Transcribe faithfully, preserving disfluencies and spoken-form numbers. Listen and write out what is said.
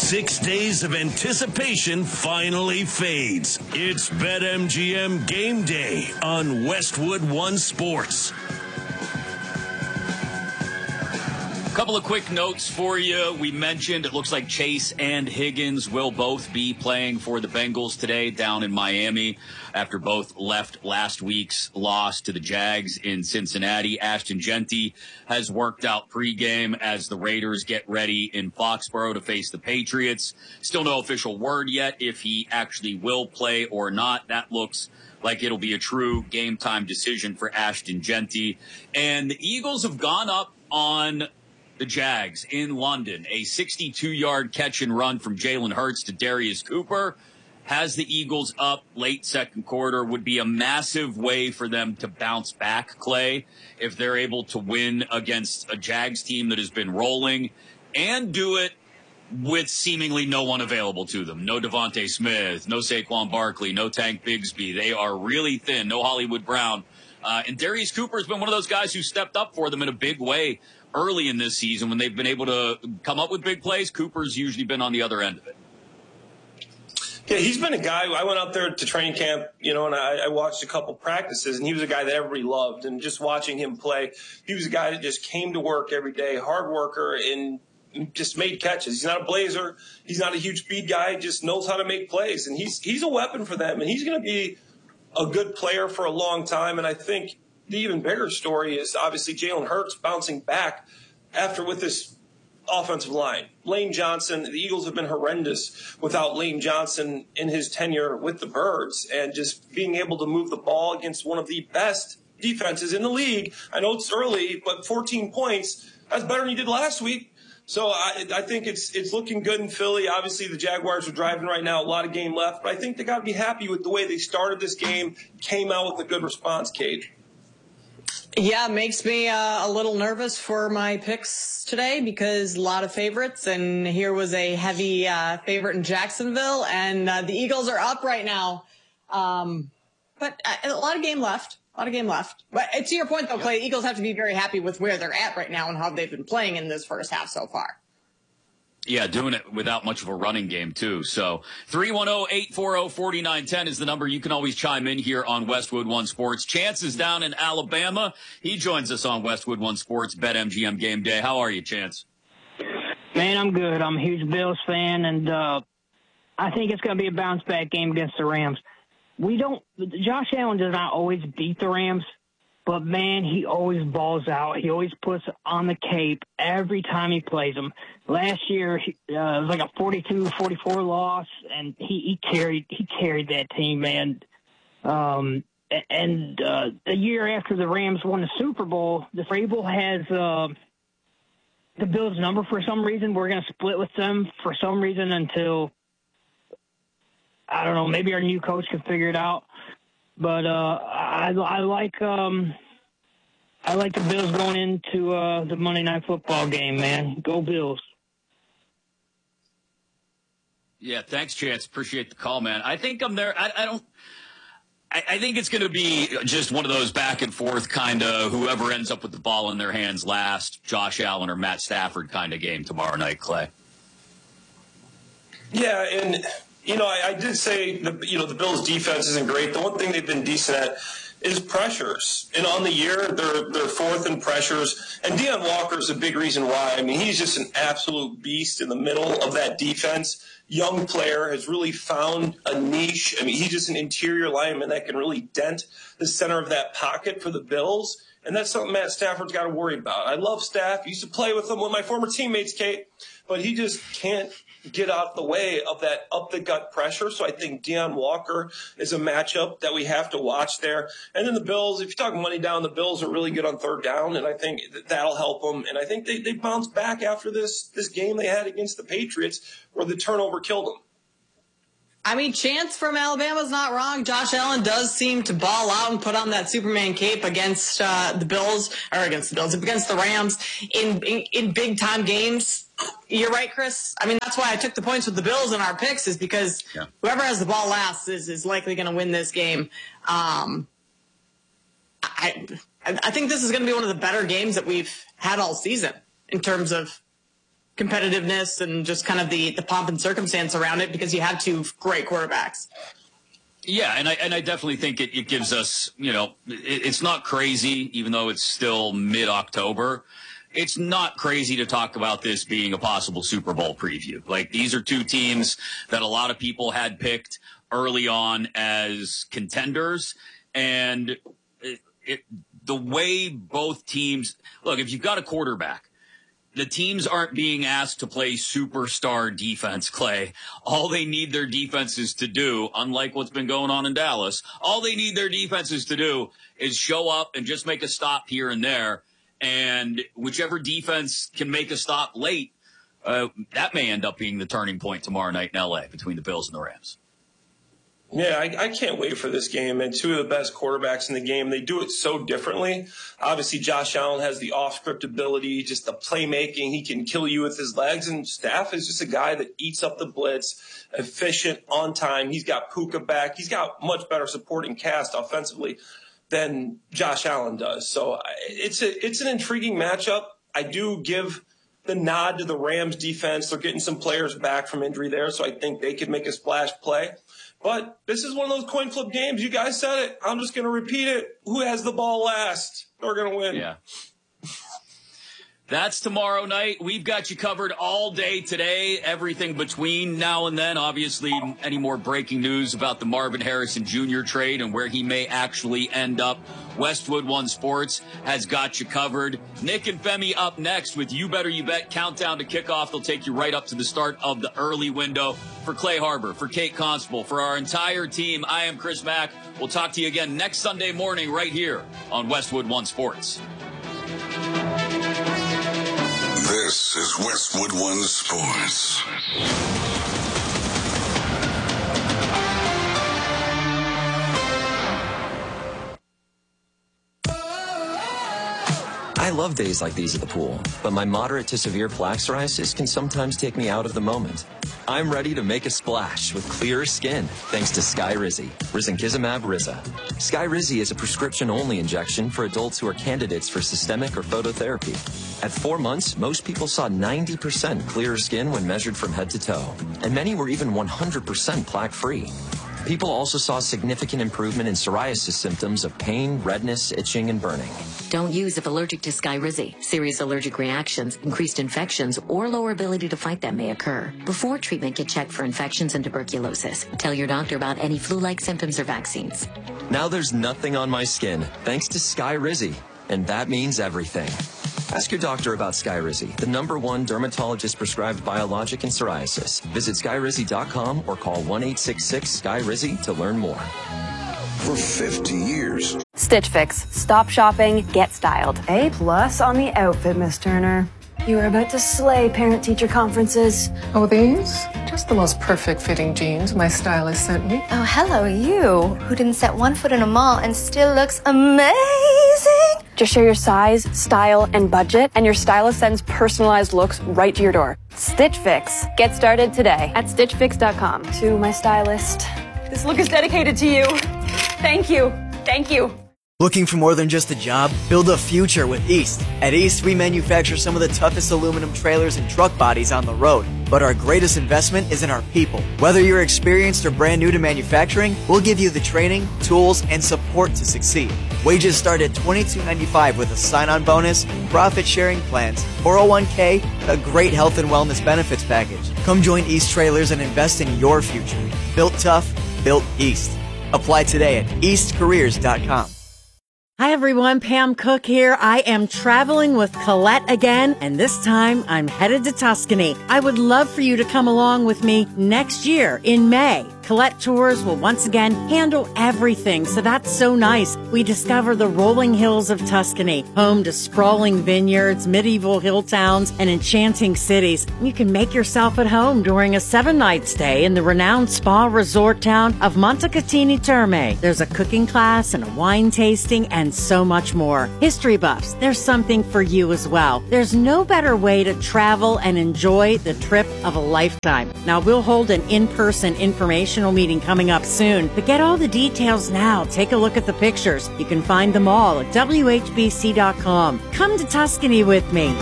Six days of anticipation finally fades. It's BetMGM Game Day on Westwood One Sports. Couple of quick notes for you. We mentioned it looks like Chase and Higgins will both be playing for the Bengals today down in Miami after both left last week's loss to the Jags in Cincinnati. Ashton Jeanty has worked out pregame as the Raiders get ready in Foxborough to face the Patriots. Still no official word yet if he actually will play or not. That looks like it'll be a true game time decision for Ashton Jeanty. And the Eagles have gone up on the Jags in London. A sixty-two-yard catch and run from Jalen Hurts to Darius Cooper has the Eagles up late second quarter. Would be a massive way for them to bounce back, Clay, if they're able to win against a Jags team that has been rolling and do it with seemingly no one available to them. No Devontae Smith, no Saquon Barkley, no Tank Bigsby. They are really thin. No Hollywood Brown. Uh, and Darius Cooper has been one of those guys who stepped up for them in a big way early in this season when they've been able to come up with big plays. Cooper's usually been on the other end of it. Yeah, he's been a guy. I went out there to training camp, you know, and I, I watched a couple practices, and he was a guy that everybody loved. And just watching him play, he was a guy that just came to work every day, hard worker, and just made catches. He's not a blazer. He's not a huge speed guy. Just knows how to make plays, and he's he's a weapon for them. And he's going to be a good player for a long time. And I think the even bigger story is obviously Jalen Hurts bouncing back after with this offensive line. Lane Johnson, the Eagles have been horrendous without Lane Johnson in his tenure with the Birds, and just being able to move the ball against one of the best defenses in the league. I know it's early, but fourteen points, that's better than you did last week. So I, I think it's it's looking good in Philly. Obviously, the Jaguars are driving right now, a lot of game left, but I think they got to be happy with the way they started this game, came out with a good response, Cage. Yeah, it makes me uh, a little nervous for my picks today because a lot of favorites, and here was a heavy uh, favorite in Jacksonville, and uh, the Eagles are up right now. Um, but a lot of game left, a lot of game left. But to your point, though, Clay, the Eagles have to be very happy with where they're at right now and how they've been playing in this first half so far. Yeah, doing it without much of a running game, too. So three one zero, eight four zero, four nine one zero is the number. You can always chime in here on Westwood One Sports. Chance is down in Alabama. He joins us on Westwood One Sports BetMGM Game Day. How are you, Chance? Man, I'm good. I'm a huge Bills fan, and uh, I think it's going to be a bounce-back game against the Rams. We don't – Josh Allen does not always beat the Rams, but, man, he always balls out. He always puts on the cape every time he plays them. Last year, uh, it was like a forty-two forty-four loss, and he, he carried he carried that team, man. Um, and uh, the year after the Rams won the Super Bowl, the Vrabel has uh, the Bills' number for some reason. We're going to split with them for some reason until, I don't know, maybe our new coach can figure it out. But uh, I, I like um, I like the Bills going into uh, the Monday Night Football game, man. Go Bills. Yeah, thanks, Chance. Appreciate the call, man. I think I'm there. I, I don't. I, I think it's going to be just one of those back and forth kind of whoever ends up with the ball in their hands last, Josh Allen or Matt Stafford kind of game tomorrow night, Clay. Yeah, and you know, I, I did say the you know the Bills' defense isn't great. The one thing they've been decent at is pressures. And on the year, they're they're fourth in pressures. And Deion Walker is a big reason why. I mean, he's just an absolute beast in the middle of that defense. Young player, has really found a niche. I mean, he's just an interior lineman that can really dent the center of that pocket for the Bills. And that's something Matt Stafford's got to worry about. I love Staff. I used to play with him with my former teammates, Kate. But he just can't get out of the way of that up-the-gut pressure. So I think Deion Walker is a matchup that we have to watch there. And then the Bills, if you talk money down, the Bills are really good on third down, and I think that that'll help them. And I think they, they bounced back after this, this game they had against the Patriots where the turnover killed them. I mean, Chance from Alabama's not wrong. Josh Allen does seem to ball out and put on that Superman cape against uh, the Bills, or against the Bills, against the Rams in, in, in big-time games. You're right, Chris. I mean, that's why I took the points with the Bills in our picks, is because yeah. whoever has the ball last is, is likely going to win this game. Um, I, I think this is going to be one of the better games that we've had all season in terms of competitiveness and just kind of the, the pomp and circumstance around it because you have two great quarterbacks. Yeah, and I and I definitely think it, it gives us, you know, it, it's not crazy, even though it's still mid-October. It's not crazy to talk about this being a possible Super Bowl preview. Like, these are two teams that a lot of people had picked early on as contenders. And it, it, the way both teams – look, if you've got a quarterback, the teams aren't being asked to play superstar defense, Clay. All they need their defenses to do, unlike what's been going on in Dallas, all they need their defenses to do is show up and just make a stop here and there. And whichever defense can make a stop late, uh, that may end up being the turning point tomorrow night in L A between the Bills and the Rams. Yeah, I, I can't wait for this game. And two of the best quarterbacks in the game, they do it so differently. Obviously, Josh Allen has the off-script ability, just the playmaking. He can kill you with his legs. And Staff is just a guy that eats up the blitz, efficient, on time. He's got Puka back. He's got much better supporting cast offensively than Josh Allen does. So it's a, it's an intriguing matchup. I do give the nod to the Rams defense. They're getting some players back from injury there, so I think they could make a splash play. But this is one of those coin flip games. You guys said it. I'm just going to repeat it. Who has the ball last? They're going to win. Yeah. That's tomorrow night. We've got you covered all day today, everything between now and then. Obviously, any more breaking news about the Marvin Harrison Junior trade and where he may actually end up, Westwood One Sports has got you covered. Nick and Femi up next with You Better You Bet Countdown to Kickoff. They'll take you right up to the start of the early window. For Clay Harbor, for Kate Constable, for our entire team, I am Chris Mack. We'll talk to you again next Sunday morning right here on Westwood One Sports. This is Westwood One Sports. I love days like these at the pool, but my moderate to severe plaque psoriasis can sometimes take me out of the moment. I'm ready to make a splash with clearer skin thanks to Skyrizi, risankizumab Riza. Skyrizi is a prescription-only injection for adults who are candidates for systemic or phototherapy. At four months, most people saw ninety percent clearer skin when measured from head to toe, and many were even one hundred percent plaque-free. People also saw significant improvement in psoriasis symptoms of pain, redness, itching, and burning. Don't use if allergic to Skyrizi. Serious allergic reactions, increased infections, or lower ability to fight them may occur. Before treatment, get checked for infections and tuberculosis. Tell your doctor about any flu-like symptoms or vaccines. Now there's nothing on my skin thanks to Skyrizi, and that means everything. Ask your doctor about Skyrizi, the number one dermatologist-prescribed biologic in psoriasis. Visit Skyrizi dot com or call one eight six six Sky Rizi to learn more. For fifty years. Stitch Fix. Stop shopping, get styled. A plus on the outfit, Miss Turner. You are about to slay parent-teacher conferences. Oh, these? Just the most perfect fitting jeans my stylist sent me. Oh, hello, you, who didn't set one foot in a mall and still looks amazing. Just share your size, style, and budget, and your stylist sends personalized looks right to your door. Stitch Fix. Get started today at stitch fix dot com. To my stylist, this look is dedicated to you. Thank you. Thank you. Looking for more than just a job? Build a future with East. At East, we manufacture some of the toughest aluminum trailers and truck bodies on the road. But our greatest investment is in our people. Whether you're experienced or brand new to manufacturing, we'll give you the training, tools, and support to succeed. Wages start at twenty-two ninety-five with a sign-on bonus, profit-sharing plans, four oh one k, and a great health and wellness benefits package. Come join East Trailers and invest in your future. Built tough, built East. Apply today at east careers dot com. Hi everyone, Pam Cook here. I am traveling with Colette again, and this time I'm headed to Tuscany. I would love for you to come along with me next year in May. Colette Tours will once again handle everything, so that's so nice. We discover the rolling hills of Tuscany, home to sprawling vineyards, medieval hill towns, and enchanting cities. You can make yourself at home during a seven-night stay in the renowned spa resort town of Montecatini Terme. There's a cooking class and a wine tasting and so much more. History buffs, there's something for you as well. There's no better way to travel and enjoy the trip of a lifetime. Now, we'll hold an in-person informational meeting coming up soon, but get all the details now. Take a look at the pictures. You can find them all at W H B C dot com. Come to Tuscany with me.